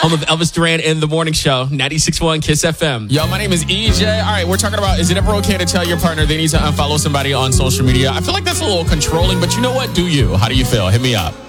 Home of Elvis Duran in the morning show, 96.1 Kiss FM. Yo, my name is EJ. All right, we're talking about, is it ever okay to tell your partner they need to unfollow somebody on social media? I feel like that's a little controlling, but you know what? Do you? How do you feel? Hit me up.